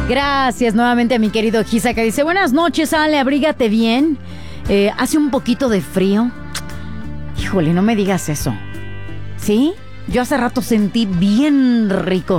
Gracias nuevamente a mi querido Gisa, que dice: buenas noches, Ale, abrígate bien. Hace un poquito de frío. Híjole, no me digas eso. ¿Sí? Yo hace rato sentí bien rico.